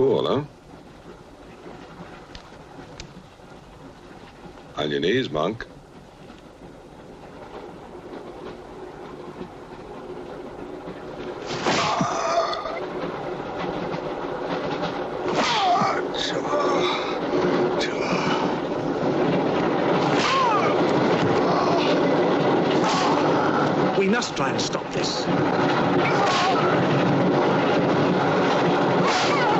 fool, huh? On your knees, monk. We must try and stop this.